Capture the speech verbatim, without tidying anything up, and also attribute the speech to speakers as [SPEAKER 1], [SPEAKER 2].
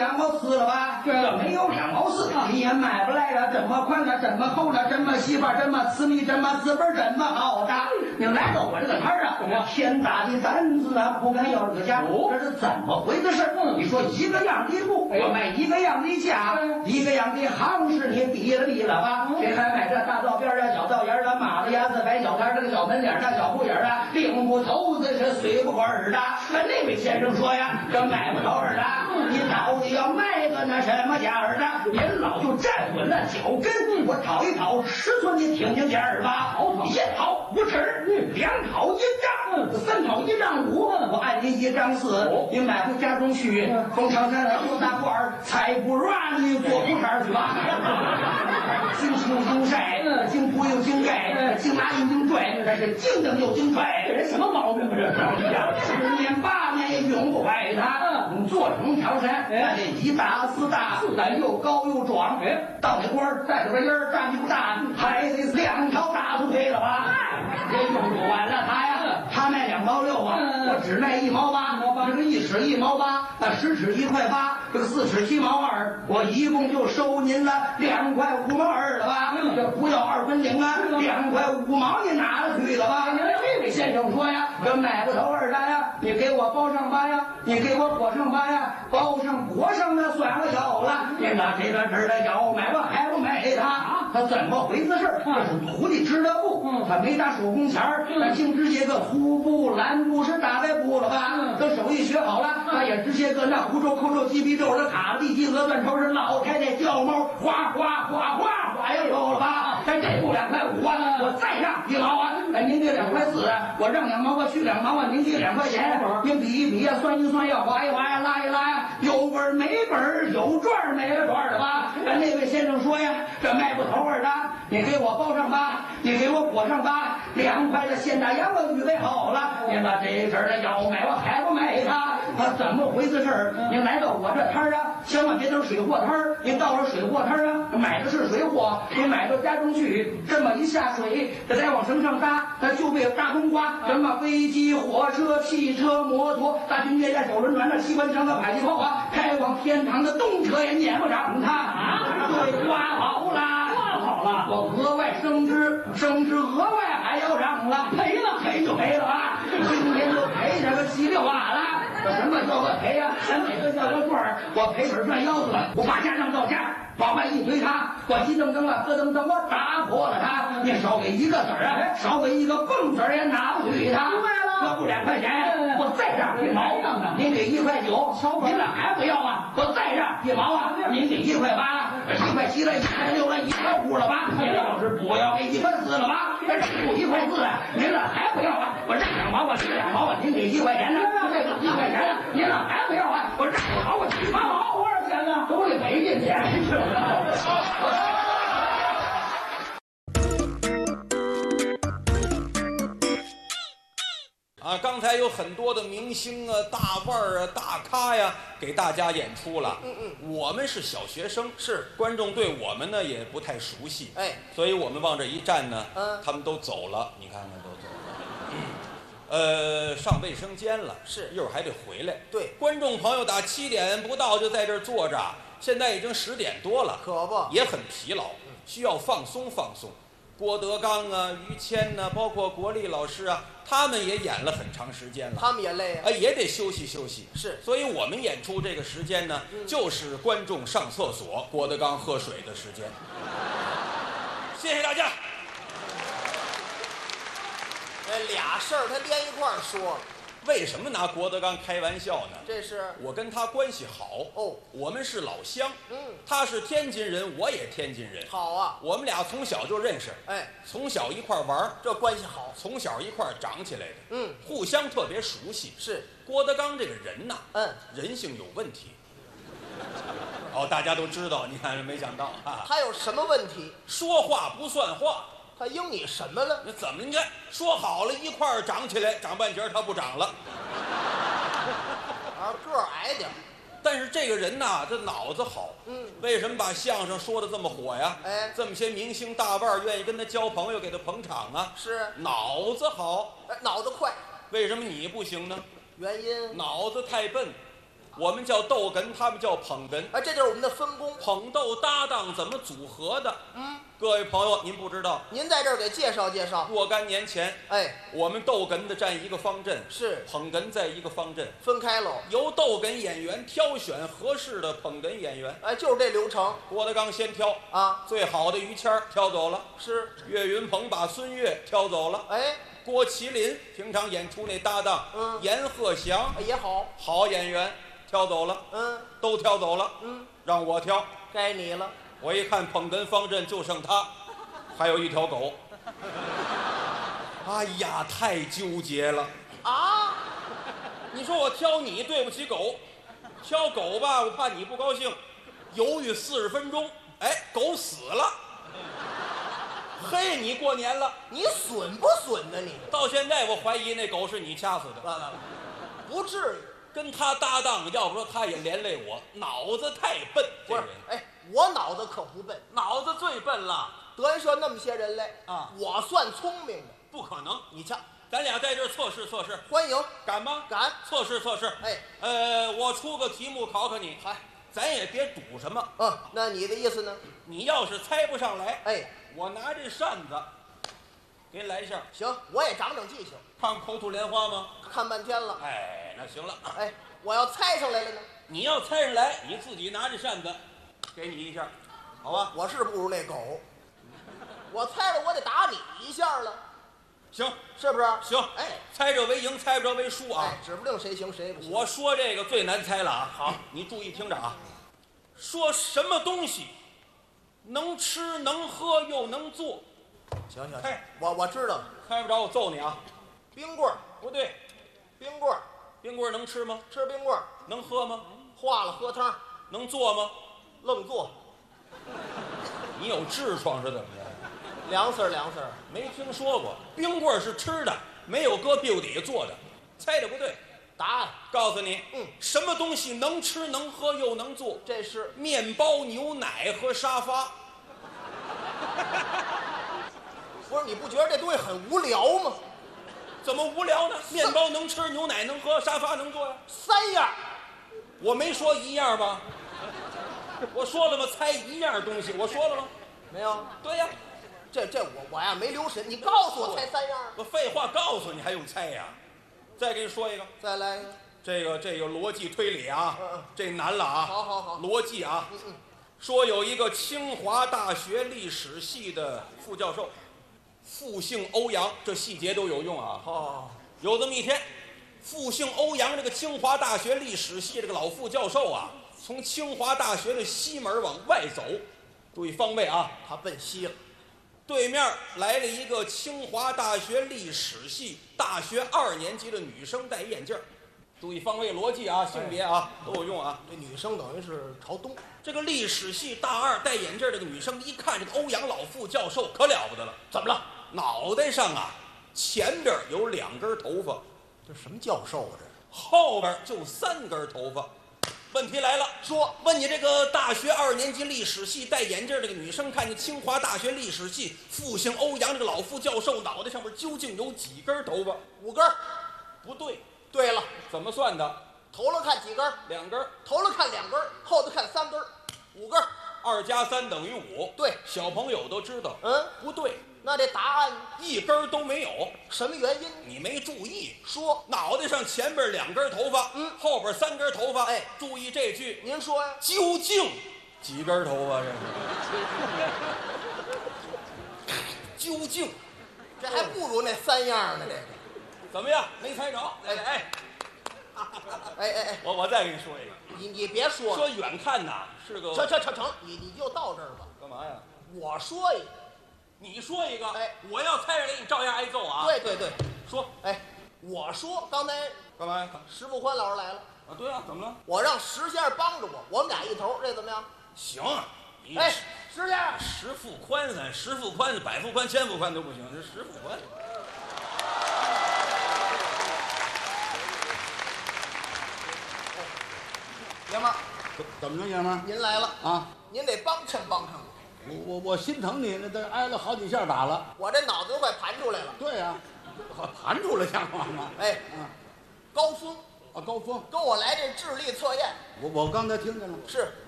[SPEAKER 1] 两毛四了吧？
[SPEAKER 2] 对了，
[SPEAKER 1] 没有两毛四，你也买不来了。这么宽的，这么厚的，这么细吧，这么私密，这么字本，这么好的。你来到我这个摊儿啊，天大的胆子啊，不敢要这个价，这是怎么回事？你说一个样的布，我卖一个样的价，一个样的行市，你比了比了吧？谁还买这大道边啊、小道沿的、马子牙子、白小摊这个小门脸大小铺眼的，领不头子是随不管的。那位先生说呀，这买不头的，你到底要卖个那什么价儿的？您老就站稳了脚跟，我讨一讨尺寸，你听听价儿吧。一讨五尺，两讨一丈，三讨一丈五，我按您一丈四，您买回家中去，封长山多大罐儿，才不软你做不上去吧？经清经晒，经铺又经盖，经拿又经拽，这是经蹬又经拽，这人什么毛病啊？这十年八年也永不坏他。做成条山，哎，这一大四大，咱又高又壮，哎，到那官儿带着个音儿，站不大，还得两条大腿配了吧？也用不完了他呀，他卖两毛六啊，我只卖一毛八，这个一尺一毛八，那十尺一块八，这个四尺七毛二，我一共就收您了两块五毛二了吧？这不要二分零啊，两块五毛你拿了去了吧？这位先生说呀，这买不头二的呀，你给我包上吧呀，你给我裹上吧呀，包上裹上那算我有了。您拿这个这的要买我还不买他？他怎么回事？这是徒弟织的布，他没打手工钱儿，他净织些个粗布、蓝布是大白布了吧？等手艺学好了，他也织些个那胡皱、扣皱、鸡皮皱、这卡地鸡鹅断头是老太太叫猫，哗哗哗哗哗又有了吧？咱这布两块五啊，我再让一毛啊，哎，您给两块四，我让两毛，我去两毛啊，您给两块钱，您比一比呀，算一算呀，划一划呀，拉一拉呀，有本没本，有赚没了赚的吧？那位先生说呀，这卖不头儿的，你给我包上吧，你给我裹上吧，两块的现大洋我预备好了，您把这阵儿的要买我还不买他？他怎么回事儿？您来到我这摊儿啊，千万别等水货摊儿，您到了水货摊儿啊，买的是水货，您买到家中去，这么一下水，这再往绳上搭，那就被大冬瓜，什么飞机、火车、汽车、摩托、大军舰、小轮船、那机关枪和迫击炮啊，开往天堂的动车也撵不上他啊！对，刮好了，刮好了，我额外升职，升职额外还要让了，赔了赔就赔了啊！今天就赔这个稀里哗啦。这什么叫个赔呀？咱每个叫个赚儿，我赔本赚腰子了，我把家让到家。往外一推他，我一蹬蹬了，咯噔噔，我打破了他。你少给一个子儿啊，少给一个蹦子儿也拿不去他。明白了，这不两块钱，我再让一毛。您给一块九，您俩还不要啊？我再让一毛啊！您给一块八，一块七了，一块六了，一块五了吧？您要是不要给一块四了吧？这不一块四啊，您俩还不要啊？我让两毛，我给两毛啊！您给一块钱呢？这个一块钱呢？您俩还不要啊？我让两毛，我七八毛，多少钱呢？都得赔进去。
[SPEAKER 3] 啊，刚才有很多的明星啊、大腕儿啊、大咖呀，给大家演出了。嗯嗯，我们是小学生，是观众对我们呢也不太熟悉，哎，所以我们往这一站呢，嗯，他们都走了，你看看都走了。嗯呃，上卫生间了，是一会儿还得回来。对，观众朋友打七点不到就在这儿坐着，现在已经十点多了，可不也很疲劳，需要放松放松。郭德纲啊、于谦呐、啊，包括国立老师啊，他们也演了很长时间了，他们也累啊，也得休息休息。是，所以我们演出这个时间呢，嗯、就是观众上厕所、郭德纲喝水的时间。谢谢大家。
[SPEAKER 4] 这俩事儿他连一块儿说，
[SPEAKER 3] 为什么拿郭德纲开玩笑呢？
[SPEAKER 4] 这是
[SPEAKER 3] 我跟他关系好哦，我们是老乡，嗯，他是天津人，我也天津人，好啊，我们俩从小就认识，哎，从小一块玩，这关系好，从小一块长起来的，嗯，互相特别熟悉。是郭德纲这个人呐，嗯，人性有问题。哦，大家都知道，你看没想到啊，
[SPEAKER 4] 他有什么问题？
[SPEAKER 3] 说话不算话。
[SPEAKER 4] 他应你什么了？
[SPEAKER 3] 那怎么？你看说好了一块儿长起来，长半截他不长了，
[SPEAKER 4] 啊，个儿矮点。
[SPEAKER 3] 但是这个人呐，这脑子好。嗯，为什么把相声说的这么火呀？哎，这么些明星大腕愿意跟他交朋友，给他捧场啊？是，脑子好。
[SPEAKER 4] 哎，脑子快。
[SPEAKER 3] 为什么你不行呢？
[SPEAKER 4] 原因？
[SPEAKER 3] 脑子太笨。 我们叫逗哏，他们叫捧哏。
[SPEAKER 4] 哎，这就是我们的分工。
[SPEAKER 3] 捧逗搭档怎么组合的？
[SPEAKER 4] 嗯，
[SPEAKER 3] 各位朋友，您不知道，
[SPEAKER 4] 您在这儿给介绍介绍。
[SPEAKER 3] 若干年前，
[SPEAKER 4] 哎，
[SPEAKER 3] 我们逗哏的占一个方阵，
[SPEAKER 4] 是
[SPEAKER 3] 捧哏在一个方阵，
[SPEAKER 4] 分开喽。
[SPEAKER 3] 由逗哏演员挑选合适的捧哏演员。
[SPEAKER 4] 哎，就是这流程。
[SPEAKER 3] 郭德纲先挑
[SPEAKER 4] 啊，
[SPEAKER 3] 最好的于谦儿挑走了，
[SPEAKER 4] 是
[SPEAKER 3] 岳云鹏把孙越挑走了。
[SPEAKER 4] 哎，
[SPEAKER 3] 郭麒麟平常演出那搭档，
[SPEAKER 4] 嗯，
[SPEAKER 3] 阎鹤祥
[SPEAKER 4] 也好，
[SPEAKER 3] 好演员挑走了，
[SPEAKER 4] 嗯，
[SPEAKER 3] 都挑走了，
[SPEAKER 4] 嗯，
[SPEAKER 3] 让我挑。
[SPEAKER 4] 该你了。
[SPEAKER 3] 我一看捧哏方阵就剩他，还有一条狗。哎呀，太纠结了
[SPEAKER 4] 啊！
[SPEAKER 3] 你说我挑你对不起狗，挑狗吧我怕你不高兴，犹豫四十分钟，哎，狗死了。嘿，你过年了，
[SPEAKER 4] 你损不损呢你？
[SPEAKER 3] 到现在我怀疑那狗是你掐死的。
[SPEAKER 4] 完了，不至于。
[SPEAKER 3] 跟他搭档，要不说他也连累我，脑子太笨。
[SPEAKER 4] 不是，哎，我脑子可不笨，
[SPEAKER 3] 脑子最笨了。
[SPEAKER 4] 德云社那么些人来
[SPEAKER 3] 啊，
[SPEAKER 4] 我算聪明的。
[SPEAKER 3] 不可能，
[SPEAKER 4] 你瞧，
[SPEAKER 3] 咱俩在这儿测试测试，
[SPEAKER 4] 欢迎，
[SPEAKER 3] 敢吗？
[SPEAKER 4] 敢，
[SPEAKER 3] 测试测试。
[SPEAKER 4] 哎，
[SPEAKER 3] 呃，我出个题目考考你，
[SPEAKER 4] 嗨，
[SPEAKER 3] 咱也别赌什么。
[SPEAKER 4] 嗯，那你的意思呢？
[SPEAKER 3] 你要是猜不上来，
[SPEAKER 4] 哎，
[SPEAKER 3] 我拿这扇子给你来一下。
[SPEAKER 4] 行，我也长长记性。
[SPEAKER 3] 看口吐莲花吗？
[SPEAKER 4] 看半天了。
[SPEAKER 3] 哎，那行了。
[SPEAKER 4] 哎，我要猜上来了呢？
[SPEAKER 3] 你要猜上来，你自己拿这扇子，给你一下，好吧？
[SPEAKER 4] 我是不如那狗，我猜了我得打你一下了。
[SPEAKER 3] 行，
[SPEAKER 4] 是不是？
[SPEAKER 3] 行，
[SPEAKER 4] 哎，
[SPEAKER 3] 猜着为赢，猜不着为输啊！
[SPEAKER 4] 哎，指不定谁行谁不行。
[SPEAKER 3] 我说这个最难猜了啊！好，你注意听着啊，说什么东西能吃能喝又能做？
[SPEAKER 4] 行行，
[SPEAKER 3] 猜，
[SPEAKER 4] 我我知道了。
[SPEAKER 3] 猜不着我揍你啊！
[SPEAKER 4] 冰棍儿
[SPEAKER 3] 不对，
[SPEAKER 4] 冰棍儿，
[SPEAKER 3] 冰棍儿能吃吗？
[SPEAKER 4] 吃冰棍儿，
[SPEAKER 3] 能喝吗？
[SPEAKER 4] 化了喝汤，
[SPEAKER 3] 能做吗？
[SPEAKER 4] 愣做，
[SPEAKER 3] 你有痔疮是怎么着？
[SPEAKER 4] 凉丝儿凉丝儿。
[SPEAKER 3] 没听说过，冰棍儿是吃的，没有搁屁股底下做的，猜的不对。
[SPEAKER 4] 答案
[SPEAKER 3] 告诉你，
[SPEAKER 4] 嗯，
[SPEAKER 3] 什么东西能吃能喝又能做？
[SPEAKER 4] 这是
[SPEAKER 3] 面包、牛奶和沙发。
[SPEAKER 4] 不是？你不觉得这东西很无聊吗？
[SPEAKER 3] 怎么无聊呢？面包能吃，牛奶能喝，沙发能坐呀。
[SPEAKER 4] 三样，
[SPEAKER 3] 我没说一样吧？我说了吗？猜一样东西，我说了吗？
[SPEAKER 4] 没有。
[SPEAKER 3] 对呀，
[SPEAKER 4] 这这我我呀没留神，你告诉我猜三样。
[SPEAKER 3] 我废话告诉你，还用猜呀？再给你说一个，
[SPEAKER 4] 再来一个。
[SPEAKER 3] 这个这个逻辑推理啊，
[SPEAKER 4] 嗯嗯，
[SPEAKER 3] 这难了啊。
[SPEAKER 4] 好好好，
[SPEAKER 3] 逻辑啊。
[SPEAKER 4] 嗯嗯。
[SPEAKER 3] 说有一个清华大学历史系的副教授，复姓欧阳，这细节都有用啊。
[SPEAKER 4] 哦，
[SPEAKER 3] 有这么一天，复姓欧阳这个清华大学历史系这个老副教授啊，从清华大学的西门往外走，注意方位啊，
[SPEAKER 4] 他奔西了。
[SPEAKER 3] 对面来了一个清华大学历史系大学二年级的女生，戴眼镜，注意方位逻辑啊，性别啊都有用啊。
[SPEAKER 4] 这女生等于是朝东。
[SPEAKER 3] 这个历史系大二戴眼镜这个女生一看这个欧阳老副教授可了不得了，
[SPEAKER 4] 怎么了？
[SPEAKER 3] 脑袋上啊前边有两根头发，
[SPEAKER 4] 这什么教授啊？这
[SPEAKER 3] 后边就三根头发。问题来了，
[SPEAKER 4] 说
[SPEAKER 3] 问你这个大学二年级历史系戴眼镜这个女生，看见清华大学历史系复姓欧阳这个老副教授脑袋上面究竟有几根头发？
[SPEAKER 4] 五根。
[SPEAKER 3] 不对。
[SPEAKER 4] 对了，
[SPEAKER 3] 怎么算的？
[SPEAKER 4] 头了看几根？
[SPEAKER 3] 两根。
[SPEAKER 4] 头了看两根，后头看三根，五根。
[SPEAKER 3] 二加三等于五。
[SPEAKER 4] 对，
[SPEAKER 3] 小朋友都知道。
[SPEAKER 4] 嗯，
[SPEAKER 3] 不对。
[SPEAKER 4] 那这答案
[SPEAKER 3] 一根都没有，
[SPEAKER 4] 什么原因？
[SPEAKER 3] 你没注意。
[SPEAKER 4] 说
[SPEAKER 3] 脑袋上前边两根头发，
[SPEAKER 4] 嗯，
[SPEAKER 3] 后边三根头发。
[SPEAKER 4] 哎，
[SPEAKER 3] 注意这句。
[SPEAKER 4] 您说呀？
[SPEAKER 3] 究竟几根头发？这是究竟，
[SPEAKER 4] 这还不如那三样呢。这个
[SPEAKER 3] 怎么样？没猜着？哎哎
[SPEAKER 4] 哎哎哎，
[SPEAKER 3] 我我再给你说一个。
[SPEAKER 4] 你你别说了，
[SPEAKER 3] 说远看呐是个。
[SPEAKER 4] 成成成成，你你就到这儿吧。
[SPEAKER 3] 干嘛呀？
[SPEAKER 4] 我说一个，
[SPEAKER 3] 你说一个。
[SPEAKER 4] 哎，
[SPEAKER 3] 我要猜着来，你照样挨揍啊。
[SPEAKER 4] 对对对，
[SPEAKER 3] 说。
[SPEAKER 4] 哎，我说刚才
[SPEAKER 3] 干嘛呀？
[SPEAKER 4] 石富宽老师来了。
[SPEAKER 3] 啊，对啊，怎么了？
[SPEAKER 4] 我让石先生帮着我，我们俩一头，这怎么样？
[SPEAKER 3] 行。你
[SPEAKER 4] 哎，石先生，
[SPEAKER 3] 十副宽咱十副宽，百副宽、千副宽都不行，这十副宽。
[SPEAKER 4] 爷们儿，
[SPEAKER 2] 怎么着，爷们儿？
[SPEAKER 4] 您来了
[SPEAKER 2] 啊！
[SPEAKER 4] 您得帮衬帮衬我。
[SPEAKER 2] 我我我心疼你，那都挨了好几下打了。
[SPEAKER 4] 我这脑子都快盘出来了。
[SPEAKER 2] 对呀、啊，盘出来像话吗？
[SPEAKER 4] 哎，
[SPEAKER 2] 嗯，
[SPEAKER 4] 高峰，
[SPEAKER 2] 哦高峰
[SPEAKER 4] 跟我来这智力测验。
[SPEAKER 2] 我我刚才听见了，
[SPEAKER 4] 是